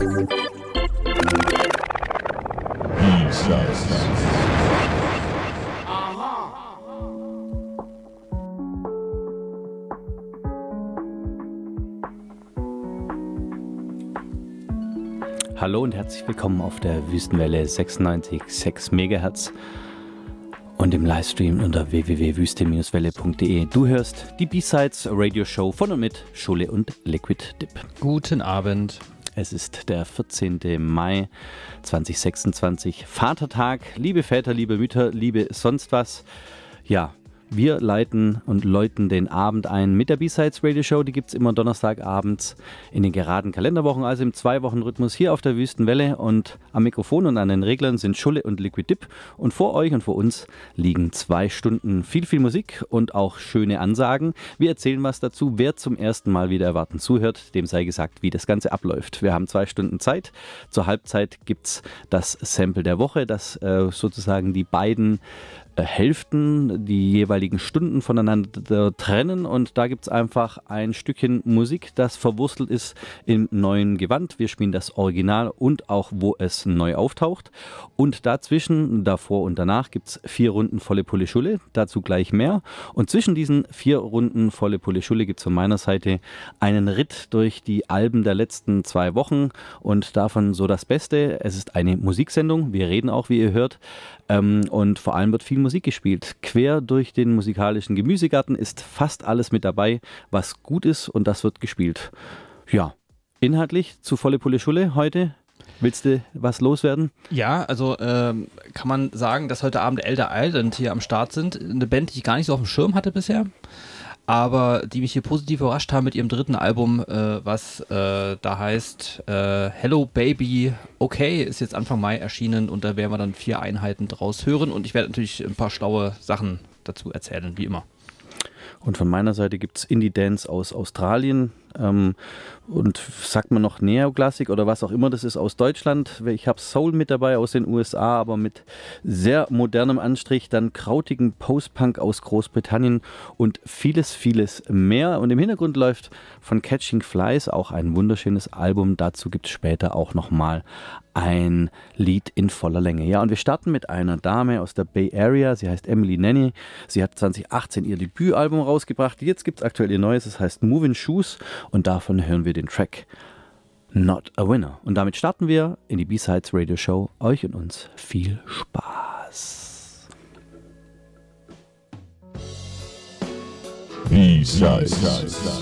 Hallo und herzlich willkommen auf der Wüstenwelle 96,6 MHz und im Livestream unter www.wüste-welle.de. Du hörst die B-Sides Radio Show von und mit Schulle und Liquid Dip. Guten Abend. Es ist der 14. Mai 2026, Vatertag. Liebe Väter, liebe Mütter, liebe sonst was. Ja, wir leiten und läuten den Abend ein mit der B-Sides Radio Show. Die gibt es immer Donnerstagabends in den geraden Kalenderwochen, also im 2-Wochen-Rhythmus hier auf der Wüstenwelle. Und am Mikrofon und an den Reglern sind Schulle und Liquid Dip. Und vor euch und vor uns liegen 2 Stunden viel Musik und auch schöne Ansagen. Wir erzählen was dazu. Wer zum ersten Mal wieder erwarten zuhört, dem sei gesagt, wie das Ganze abläuft. Wir haben 2 Stunden Zeit. Zur Halbzeit gibt es das Sample der Woche, das sozusagen die beiden Hälften, die jeweiligen Stunden voneinander trennen, und da gibt es einfach ein Stückchen Musik, das verwurstelt ist im neuen Gewand. Wir spielen das Original und auch, wo es neu auftaucht, und dazwischen, davor und danach, gibt es 4 Runden volle Pulle Schulle, dazu gleich mehr, und zwischen diesen 4 Runden volle Pulle Schulle gibt es von meiner Seite einen Ritt durch die Alben der letzten 2 Wochen und davon so das Beste. Es ist eine Musiksendung, wir reden auch, wie ihr hört, und vor allem wird viel Musik gespielt. Quer durch den musikalischen Gemüsegarten ist fast alles mit dabei, was gut ist, und das wird gespielt. Ja, inhaltlich zu volle Pulle Schulle heute. Willst du was loswerden? Ja, also kann man sagen, dass heute Abend Elder Island hier am Start sind. Eine Band, die ich gar nicht so auf dem Schirm hatte bisher, aber die mich hier positiv überrascht haben mit ihrem 3. Album, was da heißt Hello Baby Okay, ist jetzt Anfang Mai erschienen, und da werden wir dann 4 Einheiten draus hören, und ich werde natürlich ein paar schlaue Sachen dazu erzählen, wie immer. Und von meiner Seite gibt es Indie Dance aus Australien und sagt man noch Neoklassik oder was auch immer das ist aus Deutschland. Ich habe Soul mit dabei aus den USA, aber mit sehr modernem Anstrich. Dann krautigen Post-Punk aus Großbritannien und vieles mehr. Und im Hintergrund läuft von Catching Flies auch ein wunderschönes Album. Dazu gibt es später auch nochmal ein Lied in voller Länge. Ja, und wir starten mit einer Dame aus der Bay Area. Sie heißt Emily Nanny. Sie hat 2018 ihr Debütalbum rausgebracht. Jetzt gibt es aktuell ihr neues. Es heißt Moving Shoes. Und davon hören wir den Track Not a Winner. Und damit starten wir in die B-Sides Radio Show. Euch und uns viel Spaß. B-Sides.